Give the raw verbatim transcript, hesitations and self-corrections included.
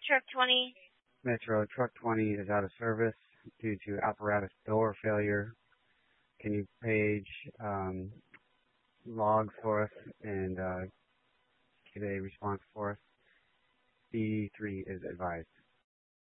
Truck twenty. Metro, truck twenty is out of service due to apparatus door failure. Can you page um, logs for us and uh, get a response for us? B three is advised.